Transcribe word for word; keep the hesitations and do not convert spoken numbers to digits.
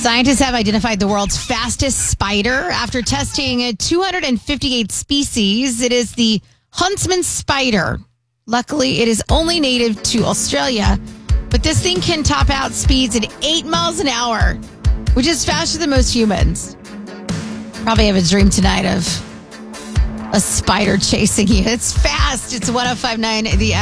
Scientists have identified the world's fastest spider after testing two hundred fifty-eight species. It is the huntsman spider. Luckily, it is only native to Australia, but this thing can top out speeds at eight miles an hour, which is faster than most humans. Probably have a dream tonight of a spider chasing you. It's fast. It's one oh five point nine The